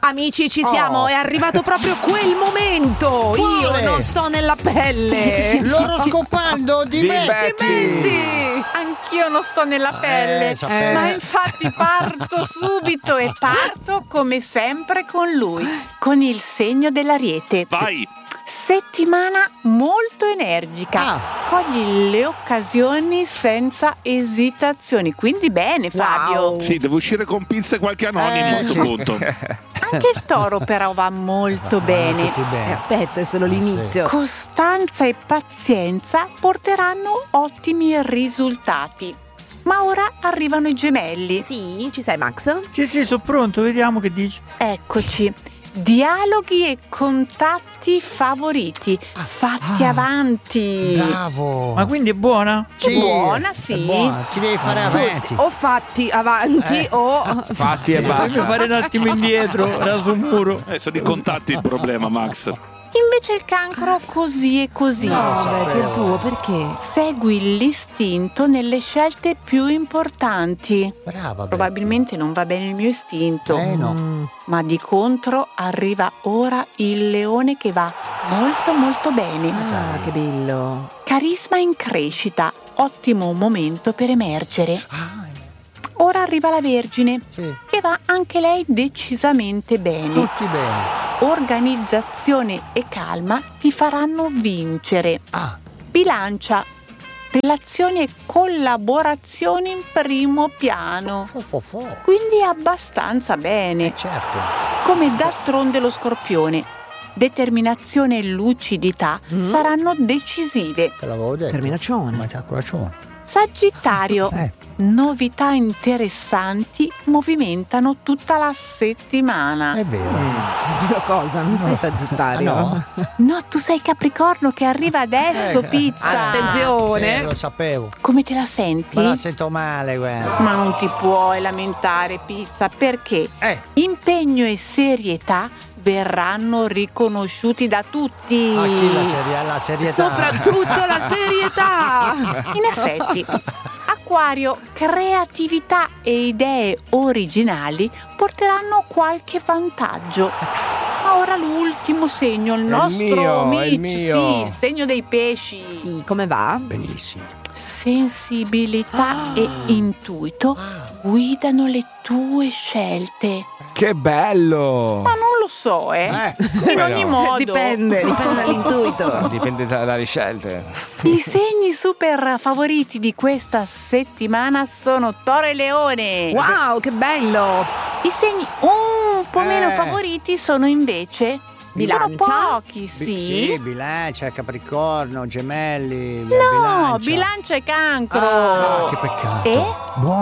Amici, ci siamo, è arrivato proprio quel momento. Quale? Io non sto nella pelle. L'oroscopando di me. Metti. Anch'io non sto nella pelle, sapevo. ma infatti parto subito e parto come sempre con lui, con il segno dell'Ariete. Vai! Settimana molto energica, Ah. cogli le occasioni senza esitazioni, quindi bene Fabio. Wow. Sì, devo uscire con pinze qualche anonimo a questo sì. punto. Anche il toro però va molto bene. Tutti bene. Aspetta, è solo l'inizio. Costanza e pazienza porteranno ottimi risultati. Ma ora arrivano i gemelli. Sì, ci sei, Max? Sì, sono pronto, vediamo che dici. Eccoci. Dialoghi e contatti favoriti. Fatti avanti. Bravo. Ma quindi è buona? Sì, buona, sì. È buona. Ti devi fare avanti. O fatti avanti o Fatti e Fammi basta. fare un attimo indietro, era sul muro. Sono i contatti il problema, Max. Invece il cancro così e così. Vabbè, il tuo perché? Segui l'istinto nelle scelte più importanti. Brava. Probabilmente non va bene il mio istinto. No. Ma di contro arriva ora il leone che va molto molto bene. Ah, che bello. Carisma in crescita, ottimo momento per emergere. Ora arriva la Vergine, Sì. che va anche lei decisamente bene. Tutti bene. Organizzazione e calma ti faranno vincere. Ah. Bilancia, relazioni e collaborazioni in primo piano. Fo. Quindi abbastanza bene. Certo. Come d'altronde lo Scorpione. Determinazione e lucidità saranno decisive. Te l'avevo detto. Terminazione. Ma calcolazione. Sagittario. Novità interessanti movimentano tutta la settimana. È vero. Vero cosa? Non sei Sagittario? No. No, tu sei Capricorno che arriva adesso, pizza. Attenzione. Sì, lo sapevo. Come te la senti? Ma la sento male, guarda. Ma non ti puoi lamentare, pizza, perché impegno e serietà verranno riconosciuti da tutti. A chi la serietà? Soprattutto la serietà. In effetti, Acquario, creatività e idee originali porteranno qualche vantaggio. Ma ora l'ultimo segno, il nostro mio, è il Mitch, mio. sì, il segno dei pesci. Sì, come va? Benissimo. Sensibilità e intuito guidano le tue scelte. Che bello! Ma non lo so, in ogni no? modo. Dipende dall'intuito. Dipende dalle scelte. I segni super favoriti di questa settimana sono Toro e Leone. Wow, che bello. I segni un po' meno favoriti sono invece Bilancia? Sono pochi, sì. Sì, bilancia, capricorno, gemelli. No, bilancia e cancro. Ah, che peccato. E? Buono.